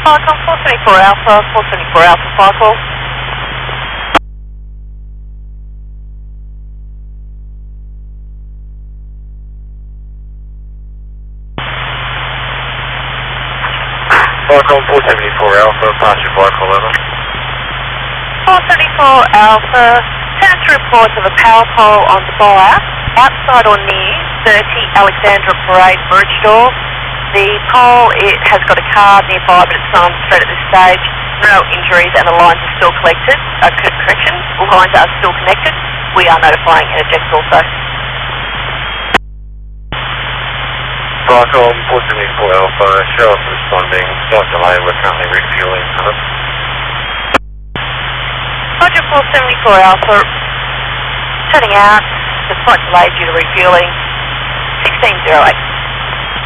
Falcon 474 Alpha, 474 Alpha flight call. Falcon 474 Alpha, departure flight call over. 474 Alpha, turn to reports of a power pole on fire outside or near 30 Alexandra Parade bridge door. The pole, it has got a card nearby, but it's not on thread at this stage. No injuries and the lines are still collected. Correction, the lines are still connected. We are notifying Energex also. Falcon 474 Alpha, Sheriff responding, slight delay, we're currently refueling. Roger 474 Alpha, turning out, the slight delay due to refueling, 1608.